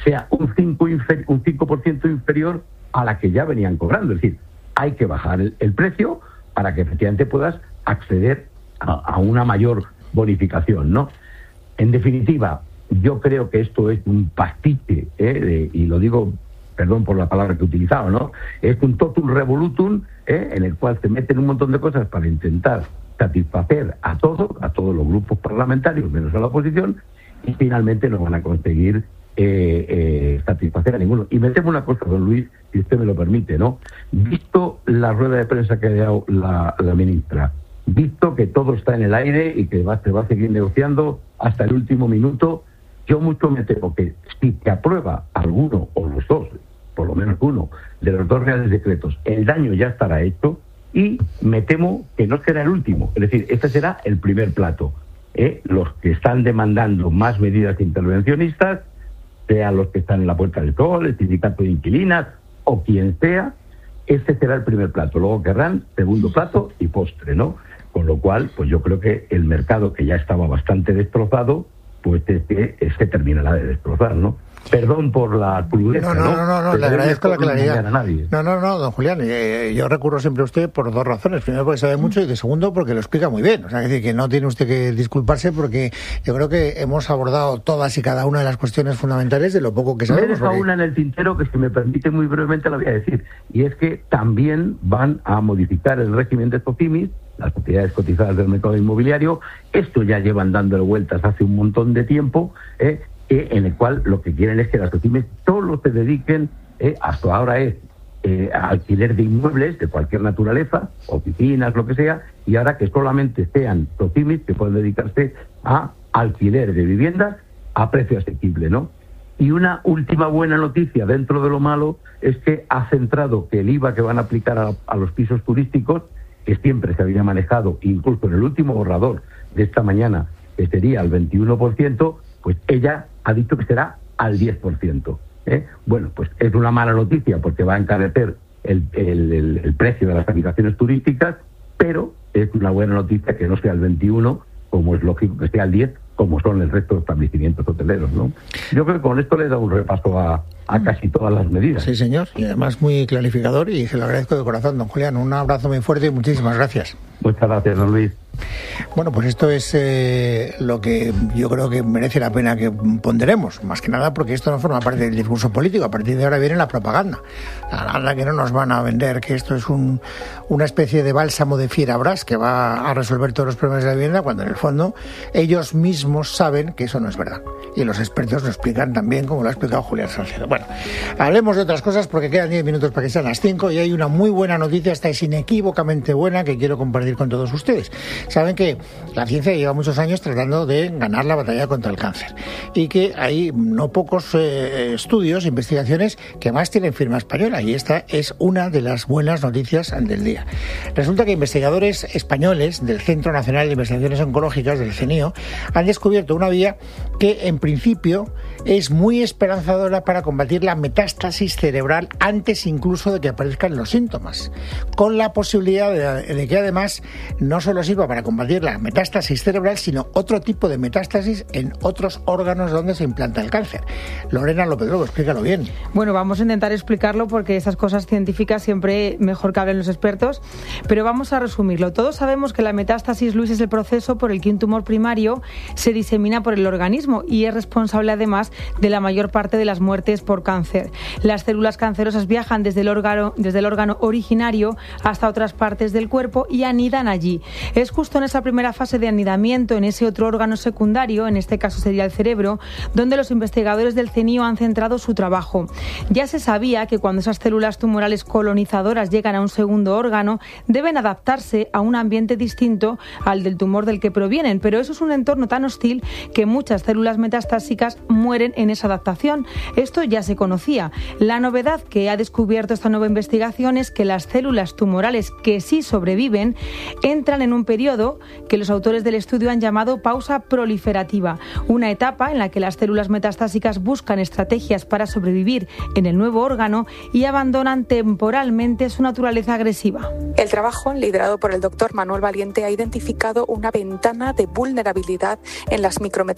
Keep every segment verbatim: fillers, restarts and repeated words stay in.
sea un cinco por ciento un cinco por ciento inferior a la que ya venían cobrando. Es decir, hay que bajar el, el precio para que efectivamente puedas acceder a, a una mayor bonificación, ¿no? En definitiva, yo creo que esto es un pastiche, ¿eh? de, y lo digo, perdón por la palabra que he utilizado, ¿no? Es un totum revolutum, ¿eh? en el cual se meten un montón de cosas para intentar satisfacer a todos, a todos los grupos parlamentarios, menos a la oposición, y finalmente no van a conseguir eh, eh, satisfacer a ninguno. Y me temo una cosa, don Luis, si usted me lo permite, ¿no? Visto la rueda de prensa que ha dado la, la ministra, visto que todo está en el aire y que va, se va a seguir negociando hasta el último minuto, yo mucho me temo que si se aprueba alguno o los dos, por lo menos uno, de los dos reales decretos, el daño ya estará hecho y me temo que no será el último. Es decir, este será el primer plato. ¿eh? Los que están demandando más medidas intervencionistas, sean los que están en la Puerta del Sol, el sindicato de inquilinas o quien sea, este será el primer plato. Luego querrán segundo plato y postre, ¿no? Con lo cual, pues yo creo que el mercado, que ya estaba bastante destrozado, pues es que se terminará de destrozar, ¿no? Perdón por la crudeza, no, no, no, no, no, no le agradezco la claridad. No, no, no, don Julián, eh, yo recurro siempre a usted por dos razones. Primero, porque sabe mucho, y de segundo, porque lo explica muy bien. O sea, es decir, que no tiene usted que disculparse, porque yo creo que hemos abordado todas y cada una de las cuestiones fundamentales de lo poco que sabemos. Me deja porque... una en el tintero que, si me permite muy brevemente, la voy a decir. Y es que también van a modificar el régimen de SOCIMIS, las sociedades cotizadas del mercado inmobiliario. Esto ya llevan dándole vueltas hace un montón de tiempo, ¿eh? Eh, en el cual lo que quieren es que las SOCIMIS solo se dediquen, eh, hasta ahora es eh, a alquiler de inmuebles de cualquier naturaleza, oficinas, lo que sea, y ahora que solamente sean SOCIMIS que pueden dedicarse a alquiler de viviendas a precio asequible, ¿no? Y una última buena noticia dentro de lo malo es que ha centrado que el I V A que van a aplicar a, a los pisos turísticos, que siempre se había manejado, incluso en el último borrador de esta mañana, que sería al veintiuno por ciento, pues ella ha dicho que será al diez por ciento. ¿eh? Bueno, pues es una mala noticia porque va a encarecer el, el, el, el precio de las habitaciones turísticas, pero es una buena noticia que no sea el veintiuno, como es lógico que sea el diez, como son el resto de establecimientos hoteleros, ¿no? Yo creo que con esto le he dado un repaso a, a casi todas las medidas. Sí, señor, y además muy clarificador, y se lo agradezco de corazón, don Julián. Un abrazo muy fuerte y muchísimas gracias. Muchas gracias, don Luis. Bueno, pues esto es eh, lo que yo creo que merece la pena que ponderemos, más que nada porque esto no forma parte del discurso político. A partir de ahora viene la propaganda, la, la que no nos van a vender que esto es un, una especie de bálsamo de Fierabras que va a resolver todos los problemas de la vivienda, cuando en el fondo ellos mismos saben que eso no es verdad, y los expertos lo explican también, como lo ha explicado Julián Salcedo. Bueno, hablemos de otras cosas porque quedan diez minutos para que sean las cinco, y hay una muy buena noticia, esta es inequívocamente buena, que quiero compartir con todos ustedes. Saben que la ciencia lleva muchos años tratando de ganar la batalla contra el cáncer, y que hay no pocos eh, estudios, investigaciones que más tienen firma española, y esta es una de las buenas noticias del día. Resulta que investigadores españoles del Centro Nacional de Investigaciones Oncológicas, del CENIO, han descubierto una vía que en principio es muy esperanzadora para combatir la metástasis cerebral antes incluso de que aparezcan los síntomas, con la posibilidad de, de que además no solo sirva para combatir la metástasis cerebral, sino otro tipo de metástasis en otros órganos donde se implanta el cáncer. Lorena López Lobo, explícalo bien. Bueno, vamos a intentar explicarlo porque esas cosas científicas siempre mejor que hablen los expertos, pero vamos a resumirlo. Todos sabemos que la metástasis, Luis, es el proceso por el que un tumor primario se disemina por el organismo y es responsable además de la mayor parte de las muertes por cáncer. Las células cancerosas viajan desde el órgano, desde el órgano originario hasta otras partes del cuerpo y anidan allí. Es justo en esa primera fase de anidamiento, en ese otro órgano secundario, en este caso sería el cerebro, donde los investigadores del CENIO han centrado su trabajo. Ya se sabía que cuando esas células tumorales colonizadoras llegan a un segundo órgano, deben adaptarse a un ambiente distinto al del tumor del que provienen, pero eso es un entorno tan hostil que muchas células metastásicas mueren en esa adaptación. Esto ya se conocía. La novedad que ha descubierto esta nueva investigación es que las células tumorales que sí sobreviven entran en un periodo que los autores del estudio han llamado pausa proliferativa, una etapa en la que las células metastásicas buscan estrategias para sobrevivir en el nuevo órgano y abandonan temporalmente su naturaleza agresiva. El trabajo, liderado por el doctor Manuel Valiente, ha identificado una ventana de vulnerabilidad en las micrometástasis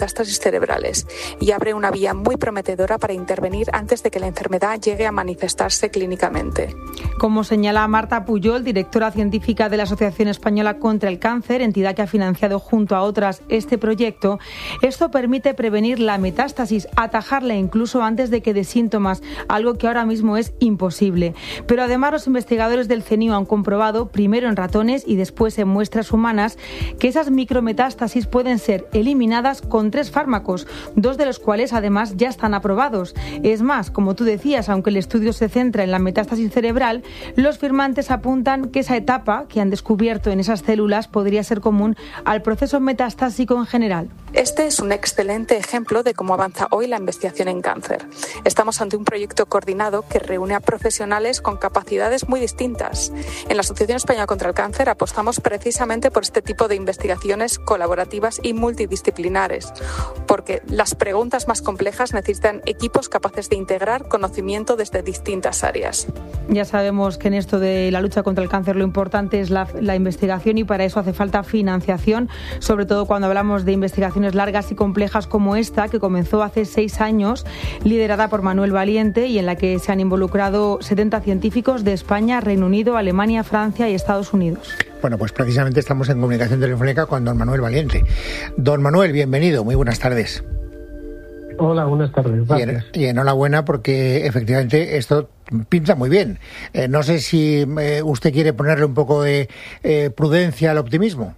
cerebrales y abre una vía muy prometedora para intervenir antes de que la enfermedad llegue a manifestarse clínicamente. Como señala Marta Pujol, directora científica de la Asociación Española contra el Cáncer, entidad que ha financiado junto a otras este proyecto, esto permite prevenir la metástasis, atajarla incluso antes de que dé síntomas, algo que ahora mismo es imposible. Pero además los investigadores del CENIO han comprobado, primero en ratones y después en muestras humanas, que esas micrometástasis pueden ser eliminadas con tres fármacos, dos de los cuales además ya están aprobados. Es más, como tú decías, aunque el estudio se centra en la metástasis cerebral, los firmantes apuntan que esa etapa que han descubierto en esas células podría ser común al proceso metastásico en general. Este es un excelente ejemplo de cómo avanza hoy la investigación en cáncer. Estamos ante un proyecto coordinado que reúne a profesionales con capacidades muy distintas. En la Asociación Española contra el Cáncer apostamos precisamente por este tipo de investigaciones colaborativas y multidisciplinares, porque las preguntas más complejas necesitan equipos capaces de integrar conocimiento desde distintas áreas. Ya sabemos que en esto de la lucha contra el cáncer lo importante es la, la investigación y para eso hace falta financiación, sobre todo cuando hablamos de investigaciones largas y complejas como esta, que comenzó hace seis años, liderada por Manuel Valiente y en la que se han involucrado setenta científicos de España, Reino Unido, Alemania, Francia y Estados Unidos. Bueno, pues precisamente estamos en comunicación telefónica con don Manuel Valiente. Don Manuel, bienvenido, muy buenas tardes. Hola, buenas tardes. Gracias. Y, y enhorabuena porque efectivamente esto pinta muy bien. Eh, no sé si eh, usted quiere ponerle un poco de eh, prudencia al optimismo.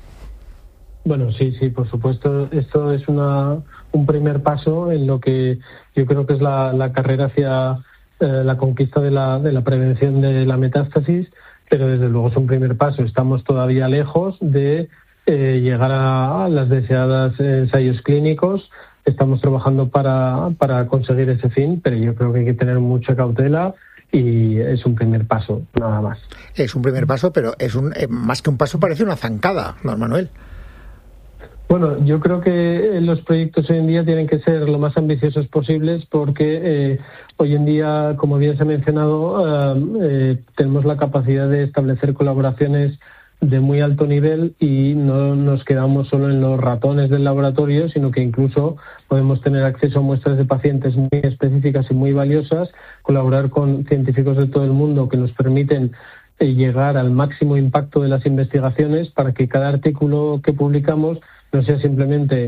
Bueno, sí, sí, por supuesto. Esto es una un primer paso en lo que yo creo que es la, la carrera hacia eh, la conquista de la, de la prevención de la metástasis, pero desde luego es un primer paso. Estamos todavía lejos de eh, llegar a, a las deseadas ensayos clínicos. Estamos trabajando para, para conseguir ese fin, pero yo creo que hay que tener mucha cautela y es un primer paso, nada más. Es un primer paso, pero es un eh, más que un paso, parece una zancada, don Manuel. Bueno, yo creo que los proyectos hoy en día tienen que ser lo más ambiciosos posibles porque eh, hoy en día, como bien se ha mencionado, eh, eh, tenemos la capacidad de establecer colaboraciones de muy alto nivel y no nos quedamos solo en los ratones del laboratorio, sino que incluso podemos tener acceso a muestras de pacientes muy específicas y muy valiosas, colaborar con científicos de todo el mundo que nos permiten eh, llegar al máximo impacto de las investigaciones para que cada artículo que publicamos no sea simplemente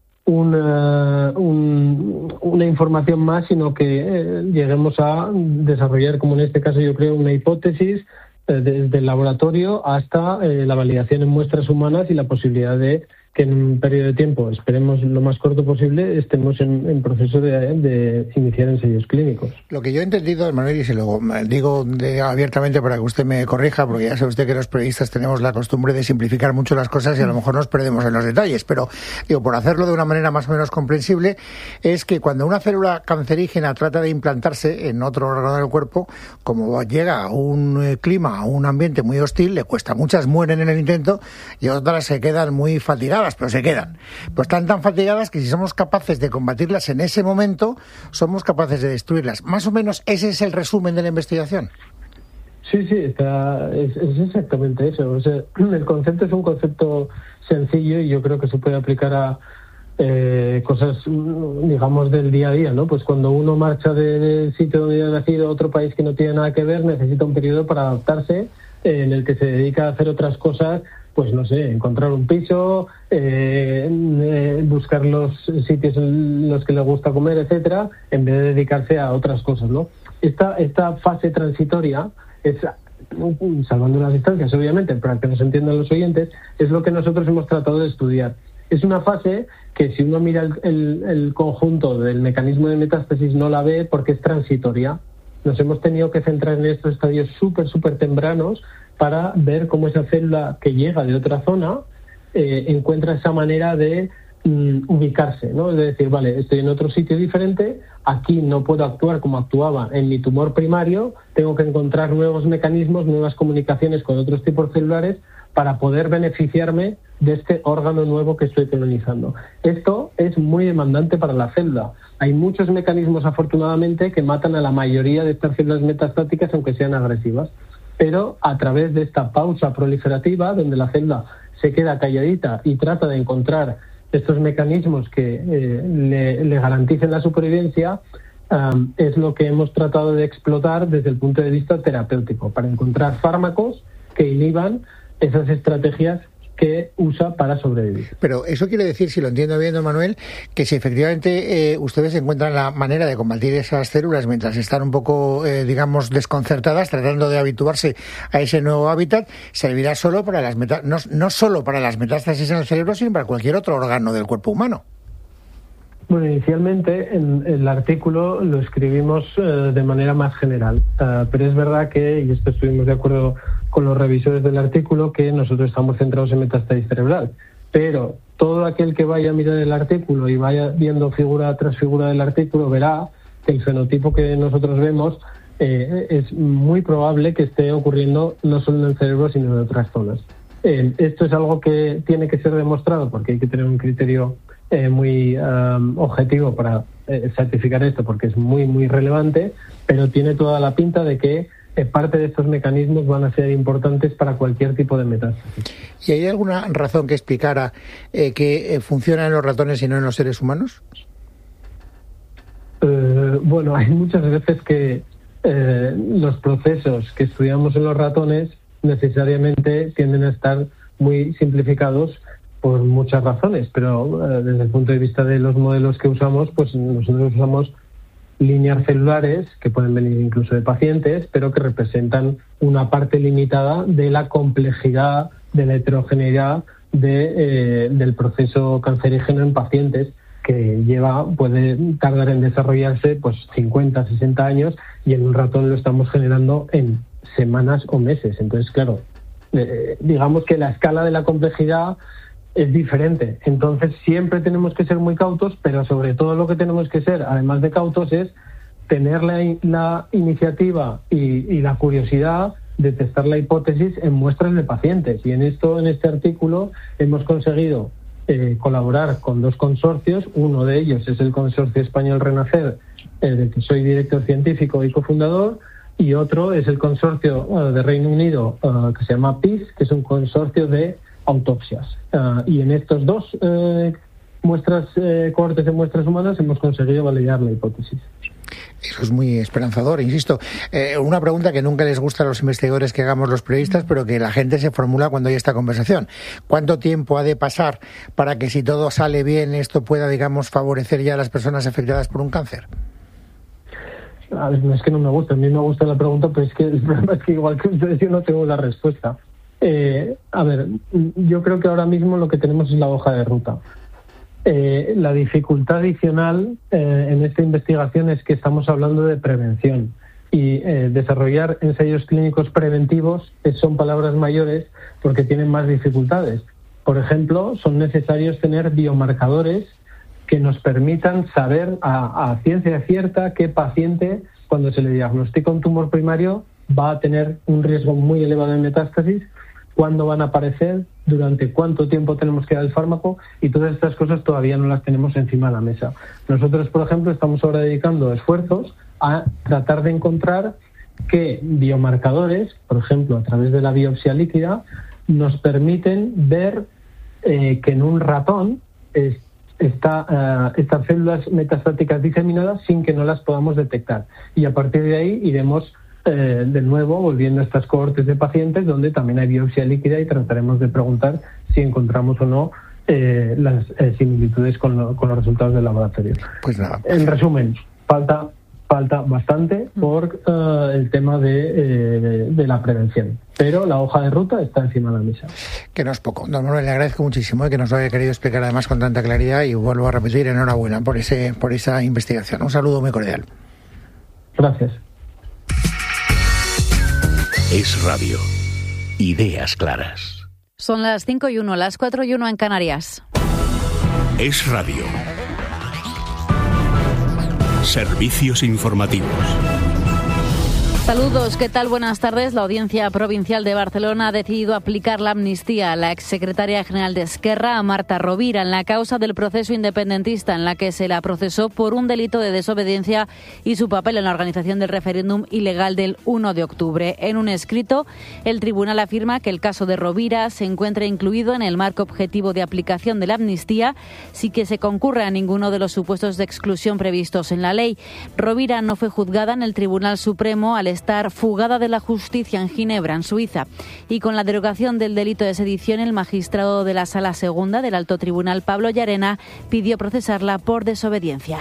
una, un, una información más, sino que eh, lleguemos a desarrollar, como en este caso yo creo, una hipótesis eh, desde el laboratorio hasta eh, la validación en muestras humanas y la posibilidad de que en un periodo de tiempo, esperemos lo más corto posible, estemos en, en proceso de, de iniciar ensayos clínicos. Lo que yo he entendido, Manuel, y se lo digo de, abiertamente para que usted me corrija, porque ya sabe usted que los periodistas tenemos la costumbre de simplificar mucho las cosas y a lo mejor nos perdemos en los detalles, pero digo, por hacerlo de una manera más o menos comprensible, es que cuando una célula cancerígena trata de implantarse en otro órgano del cuerpo, como llega a un eh, clima, a un ambiente muy hostil, le cuesta, muchas mueren en el intento y otras se quedan muy fatigadas, pero se quedan. Pues están tan fatigadas que si somos capaces de combatirlas en ese momento, somos capaces de destruirlas. Más o menos ese es el resumen de la investigación. Sí, sí, está, es, es exactamente eso. O sea, el concepto es un concepto sencillo y yo creo que se puede aplicar a eh, cosas, digamos, del día a día, ¿no? Pues cuando uno marcha del sitio donde ha nacido a otro país que no tiene nada que ver, necesita un periodo para adaptarse, eh, en el que se dedica a hacer otras cosas, pues no sé, encontrar un piso, eh, eh, buscar los sitios en los que le gusta comer, etcétera, en vez de dedicarse a otras cosas, ¿no? Esta, esta fase transitoria es, salvando las distancias, obviamente, para que nos entiendan los oyentes, es lo que nosotros hemos tratado de estudiar. Es una fase que si uno mira el, el, el conjunto del mecanismo de metástasis no la ve porque es transitoria. Nos hemos tenido que centrar en estos estadios súper, súper tempranos para ver cómo esa célula que llega de otra zona eh, encuentra esa manera de mm, ubicarse, ¿no? Es decir, vale, estoy en otro sitio diferente, aquí no puedo actuar como actuaba en mi tumor primario, tengo que encontrar nuevos mecanismos, nuevas comunicaciones con otros tipos celulares para poder beneficiarme de este órgano nuevo que estoy colonizando. Esto es muy demandante para la célula. Hay muchos mecanismos, afortunadamente, que matan a la mayoría de estas células metastáticas, aunque sean agresivas. Pero a través de esta pausa proliferativa, donde la célula se queda calladita y trata de encontrar estos mecanismos que eh, le, le garanticen la supervivencia, um, es lo que hemos tratado de explotar desde el punto de vista terapéutico, para encontrar fármacos que inhiban esas estrategias que usa para sobrevivir. Pero eso quiere decir, si lo entiendo bien, don Manuel, que si efectivamente eh, ustedes encuentran la manera de combatir esas células mientras están un poco, eh, digamos, desconcertadas, tratando de habituarse a ese nuevo hábitat, servirá solo para las meta- no, no solo para las metástasis en el cerebro, sino para cualquier otro órgano del cuerpo humano. Bueno, inicialmente en, en el artículo lo escribimos uh, de manera más general, uh, pero es verdad que, y esto estuvimos de acuerdo con los revisores del artículo, que nosotros estamos centrados en metástasis cerebral, pero todo aquel que vaya a mirar el artículo y vaya viendo figura tras figura del artículo verá que el fenotipo que nosotros vemos eh, es muy probable que esté ocurriendo no solo en el cerebro, sino en otras zonas. Eh, esto es algo que tiene que ser demostrado porque hay que tener un criterio Eh, muy um, objetivo para eh, certificar esto, porque es muy muy relevante, pero tiene toda la pinta de que eh, parte de estos mecanismos van a ser importantes para cualquier tipo de metástasis. ¿Y hay alguna razón que explicara eh, que eh, funciona en los ratones y no en los seres humanos? Eh, bueno, hay muchas veces que eh, los procesos que estudiamos en los ratones necesariamente tienden a estar muy simplificados por muchas razones, pero eh, desde el punto de vista de los modelos que usamos, pues nosotros usamos líneas celulares que pueden venir incluso de pacientes, pero que representan una parte limitada de la complejidad, de la heterogeneidad de, eh, del proceso cancerígeno en pacientes, que lleva puede tardar en desarrollarse pues cincuenta, sesenta años, y en un ratón lo estamos generando en semanas o meses. Entonces, claro, eh, digamos que la escala de la complejidad es diferente. Entonces siempre tenemos que ser muy cautos, pero sobre todo lo que tenemos que ser, además de cautos, es tener la, la iniciativa y, y la curiosidad de testar la hipótesis en muestras de pacientes. Y en esto, en este artículo, hemos conseguido eh, colaborar con dos consorcios. Uno de ellos es el Consorcio Español Renacer, eh, del que soy director científico y cofundador, y otro es el consorcio uh, de Reino Unido, uh, que se llama P I S, que es un consorcio de autopsias. Uh, y en estos dos eh, muestras, eh, cohortes de muestras humanas hemos conseguido validar la hipótesis. Eso es muy esperanzador, insisto. Eh, una pregunta que nunca les gusta a los investigadores que hagamos los periodistas, pero que la gente se formula cuando hay esta conversación. ¿Cuánto tiempo ha de pasar para que, si todo sale bien, esto pueda, digamos, favorecer ya a las personas afectadas por un cáncer? A ver, no es que no me gusta, a mí me gusta la pregunta, pero es que el problema es que igual que ustedes yo no tengo la respuesta. Eh, a ver, yo creo que ahora mismo lo que tenemos es la hoja de ruta. Eh, la dificultad adicional eh, en esta investigación es que estamos hablando de prevención, y eh, desarrollar ensayos clínicos preventivos son palabras mayores porque tienen más dificultades. Por ejemplo, son necesarios tener biomarcadores que nos permitan saber a, a ciencia cierta qué paciente, cuando se le diagnostica un tumor primario, va a tener un riesgo muy elevado de metástasis, cuándo van a aparecer, durante cuánto tiempo tenemos que dar el fármaco, y todas estas cosas todavía no las tenemos encima de la mesa. Nosotros, por ejemplo, estamos ahora dedicando esfuerzos a tratar de encontrar qué biomarcadores, por ejemplo, a través de la biopsia líquida, nos permiten ver eh, que en un ratón es, está, uh, estas células metastáticas diseminadas sin que no las podamos detectar. Y a partir de ahí iremos Eh, de nuevo volviendo a estas cohortes de pacientes donde también hay biopsia líquida, y trataremos de preguntar si encontramos o no eh, las eh, similitudes con, lo, con los resultados del laboratorio. Pues nada. En resumen, falta falta bastante por uh, el tema de, eh, de la prevención, pero la hoja de ruta está encima de la mesa. Que no es poco. Don Manuel, le agradezco muchísimo que nos lo haya querido explicar además con tanta claridad, y vuelvo a repetir, enhorabuena por ese por esa investigación. Un saludo muy cordial. Gracias. Es Radio. Ideas claras. Son las cinco y uno, las cuatro y uno en Canarias. Es Radio. Servicios informativos. Saludos, ¿qué tal? Buenas tardes. La Audiencia Provincial de Barcelona ha decidido aplicar la amnistía a la exsecretaria general de Esquerra, a Marta Rovira, en la causa del proceso independentista en la que se la procesó por un delito de desobediencia y su papel en la organización del referéndum ilegal del uno de octubre. En un escrito, el tribunal afirma que el caso de Rovira se encuentra incluido en el marco objetivo de aplicación de la amnistía sin que se concurra a ninguno de los supuestos de exclusión previstos en la ley. Rovira no fue juzgada en el Tribunal Supremo al estar fugada de la justicia en Ginebra, en Suiza. Y con la derogación del delito de sedición, el magistrado de la Sala Segunda del Alto Tribunal, Pablo Llarena, pidió procesarla por desobediencia.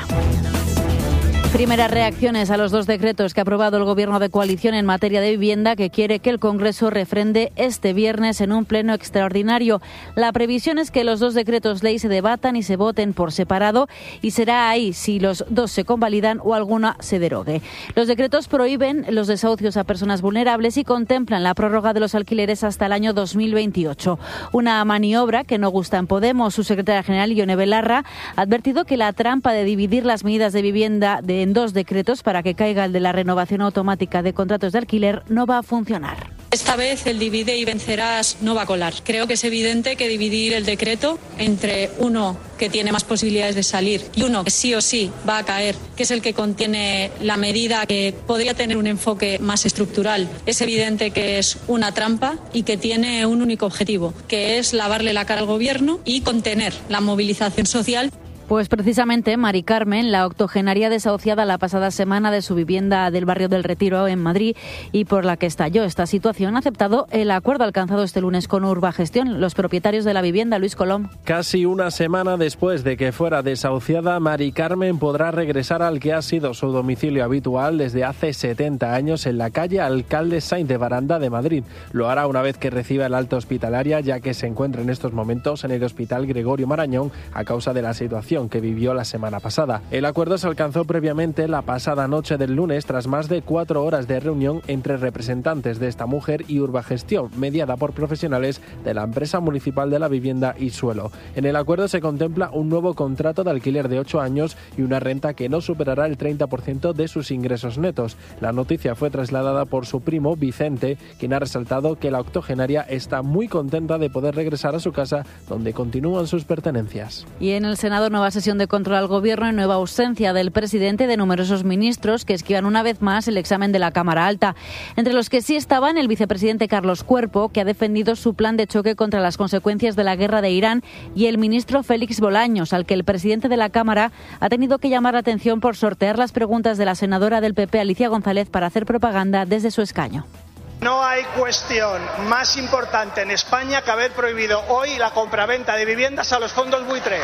Primeras reacciones a los dos decretos que ha aprobado el Gobierno de coalición en materia de vivienda, que quiere que el Congreso refrende este viernes en un pleno extraordinario. La previsión es que los dos decretos ley se debatan y se voten por separado, y será ahí si los dos se convalidan o alguna se derogue. Los decretos prohíben los desahucios a personas vulnerables y contemplan la prórroga de los alquileres hasta el año dos mil veintiocho. Una maniobra que no gusta en Podemos. Su secretaria general, Ione Belarra, ha advertido que la trampa de dividir las medidas de vivienda de en dos decretos para que caiga el de la renovación automática de contratos de alquiler no va a funcionar. Esta vez el divide y vencerás no va a colar. Creo que es evidente que dividir el decreto entre uno que tiene más posibilidades de salir y uno que sí o sí va a caer, que es el que contiene la medida que podría tener un enfoque más estructural, es evidente que es una trampa y que tiene un único objetivo, que es lavarle la cara al Gobierno y contener la movilización social. Pues precisamente Mari Carmen, la octogenaria desahuciada la pasada semana de su vivienda del barrio del Retiro en Madrid y por la que estalló esta situación, ha aceptado el acuerdo alcanzado este lunes con Urbagestión. Los propietarios de la vivienda, Luis Colom. Casi una semana después de que fuera desahuciada, Mari Carmen podrá regresar al que ha sido su domicilio habitual desde hace setenta años en la calle Alcalde Sainz de Baranda de Madrid. Lo hará una vez que reciba el alta hospitalaria, ya que se encuentra en estos momentos en el Hospital Gregorio Marañón a causa de la situación que vivió la semana pasada. El acuerdo se alcanzó previamente la pasada noche del lunes tras más de cuatro horas de reunión entre representantes de esta mujer y Urbagestión, mediada por profesionales de la empresa municipal de la vivienda y suelo. En el acuerdo se contempla un nuevo contrato de alquiler de ocho años y una renta que no superará el treinta por ciento de sus ingresos netos. La noticia fue trasladada por su primo Vicente, quien ha resaltado que la octogenaria está muy contenta de poder regresar a su casa, donde continúan sus pertenencias. Y en el Senado, nueva sesión de control al Gobierno y nueva ausencia del presidente y de numerosos ministros que esquivan una vez más el examen de la Cámara Alta. Entre los que sí estaban el vicepresidente Carlos Cuerpo, que ha defendido su plan de choque contra las consecuencias de la guerra de Irán, y el ministro Félix Bolaños, al que el presidente de la Cámara ha tenido que llamar la atención por sortear las preguntas de la senadora del P P, Alicia González, para hacer propaganda desde su escaño. No hay cuestión más importante en España que haber prohibido hoy la compraventa de viviendas a los fondos buitre.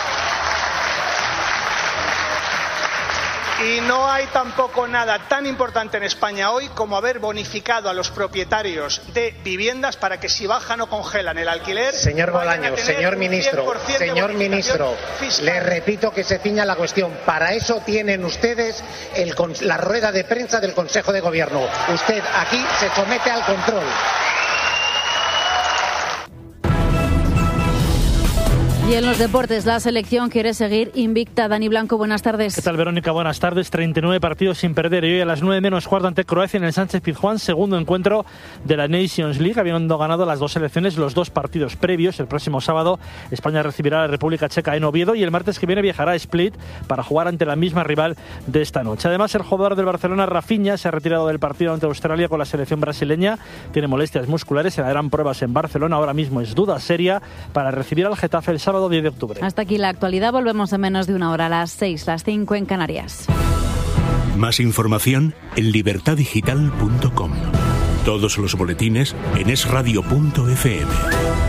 Y no hay tampoco nada tan importante en España hoy como haber bonificado a los propietarios de viviendas para que si bajan o congelan el alquiler... Señor Bolaños, señor ministro, señor ministro, le repito que se ciña la cuestión. Para eso tienen ustedes el, la rueda de prensa del Consejo de Gobierno. Usted aquí se somete al control. Y en los deportes, la selección quiere seguir invicta. Dani Blanco, buenas tardes. ¿Qué tal, Verónica? Buenas tardes. treinta y nueve partidos sin perder y hoy a las nueve menos cuarto ante Croacia en el Sánchez Pizjuán, segundo encuentro de la Nations League, habiendo ganado las dos selecciones los dos partidos previos. El próximo sábado España recibirá a la República Checa en Oviedo y el martes que viene viajará a Split para jugar ante la misma rival de esta noche. Además, el jugador del Barcelona, Rafinha, se ha retirado del partido ante Australia con la selección brasileña. Tiene molestias musculares, se le harán pruebas en Barcelona. Ahora mismo es duda seria para recibir al Getafe el sábado diez de octubre. Hasta aquí la actualidad. Volvemos en menos de una hora, a las seis, las cinco en Canarias. Más información en libertad digital punto com. Todos los boletines en es radio punto efe eme.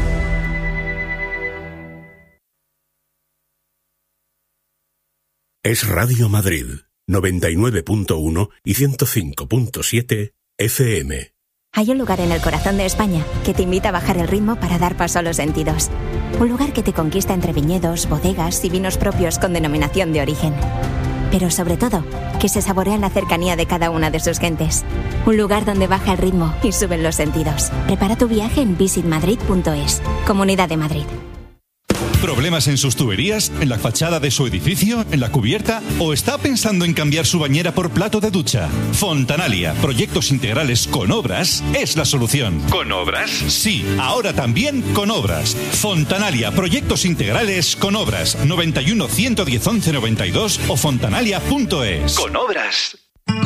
Es Radio Madrid, noventa y nueve punto uno y ciento cinco punto siete efe eme. Hay un lugar en el corazón de España que te invita a bajar el ritmo para dar paso a los sentidos. Un lugar que te conquista entre viñedos, bodegas y vinos propios con denominación de origen. Pero sobre todo, que se saborea en la cercanía de cada una de sus gentes. Un lugar donde baja el ritmo y suben los sentidos. Prepara tu viaje en visit madrid punto es. Comunidad de Madrid. ¿Problemas en sus tuberías? ¿En la fachada de su edificio? ¿En la cubierta? ¿O está pensando en cambiar su bañera por plato de ducha? Fontanalia, proyectos integrales con obras, es la solución. ¿Con obras? Sí, ahora también con obras. Fontanalia, proyectos integrales con obras. noventa y uno, ciento diez, once noventa y dos o fontanalia punto es. Con obras.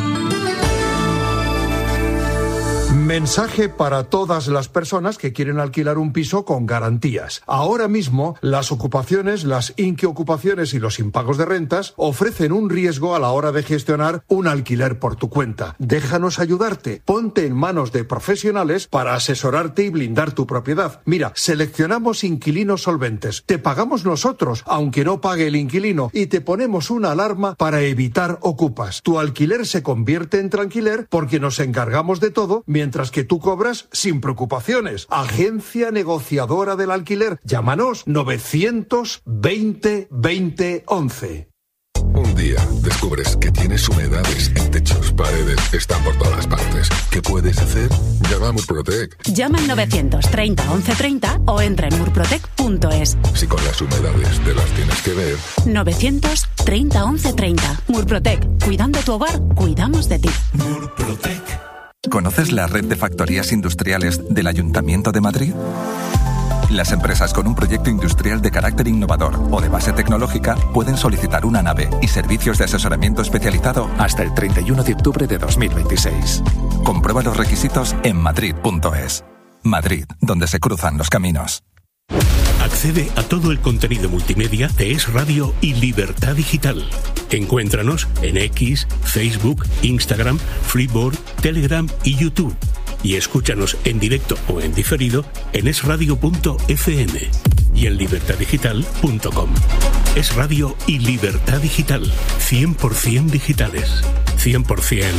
Mensaje para todas las personas que quieren alquilar un piso con garantías. Ahora mismo, las ocupaciones, las inquiocupaciones y los impagos de rentas ofrecen un riesgo a la hora de gestionar un alquiler por tu cuenta. Déjanos ayudarte. Ponte en manos de profesionales para asesorarte y blindar tu propiedad. Mira, seleccionamos inquilinos solventes. Te pagamos nosotros, aunque no pague el inquilino, y te ponemos una alarma para evitar ocupas. Tu alquiler se convierte en tranquiler porque nos encargamos de todo, mientras que tú cobras sin preocupaciones. Agencia negociadora del alquiler. Llámanos novecientos veinte veinte once. Un día descubres que tienes humedades en techos, paredes, están por todas partes. ¿Qué puedes hacer? Llama a Murprotec. Llama al novecientos treinta once treinta o entra en murprotec punto es. Si con las humedades te las tienes que ver. novecientos treinta once treinta. Murprotec. Cuidando tu hogar, cuidamos de ti. Murprotec. ¿Conoces la red de factorías industriales del Ayuntamiento de Madrid? Las empresas con un proyecto industrial de carácter innovador o de base tecnológica pueden solicitar una nave y servicios de asesoramiento especializado hasta el treinta y uno de octubre de dos mil veintiséis. Comprueba los requisitos en madrid punto es. Madrid, donde se cruzan los caminos. Accede a todo el contenido multimedia de Es Radio y Libertad Digital. Encuéntranos en X, Facebook, Instagram, Freeboard, Telegram y YouTube. Y escúchanos en directo o en diferido en es radio punto efe eme y en libertad digital punto com. Es Radio y Libertad Digital. cien por ciento digitales. cien por ciento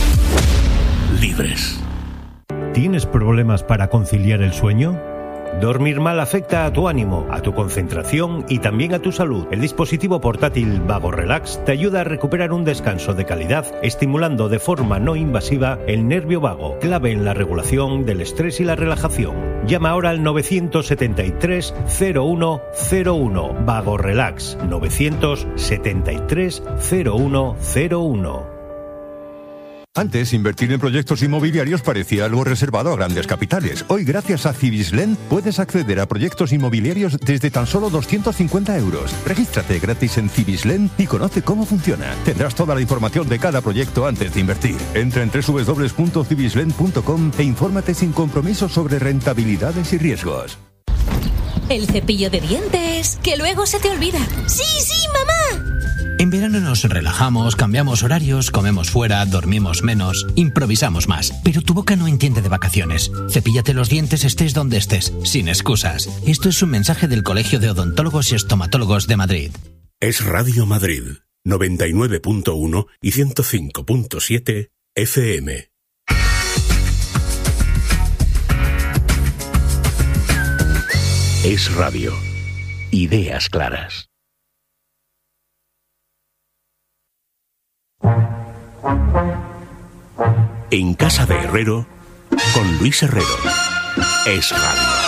libres. ¿Tienes problemas para conciliar el sueño? Dormir mal afecta a tu ánimo, a tu concentración y también a tu salud. El dispositivo portátil Vago Relax te ayuda a recuperar un descanso de calidad, estimulando de forma no invasiva el nervio vago, clave en la regulación del estrés y la relajación. Llama ahora al novecientos setenta y tres cero uno cero uno. Vago Relax, novecientos setenta y tres cero uno cero uno. Antes, invertir en proyectos inmobiliarios parecía algo reservado a grandes capitales. Hoy, gracias a Cibislen, puedes acceder a proyectos inmobiliarios desde tan solo doscientos cincuenta euros. Regístrate gratis en Cibislen y conoce cómo funciona. Tendrás toda la información de cada proyecto antes de invertir. Entra en doble u doble u doble u punto cibislen punto com e infórmate sin compromiso sobre rentabilidades y riesgos. El cepillo de dientes, que luego se te olvida. ¡Sí, sí, mamá! En verano nos relajamos, cambiamos horarios, comemos fuera, dormimos menos, improvisamos más. Pero tu boca no entiende de vacaciones. Cepíllate los dientes estés donde estés, sin excusas. Esto es un mensaje del Colegio de Odontólogos y Estomatólogos de Madrid. Es Radio Madrid, noventa y nueve punto uno y ciento cinco punto siete efe eme. Es Radio. Ideas claras. En casa de Herrero, con Luis Herrero. Es Radio.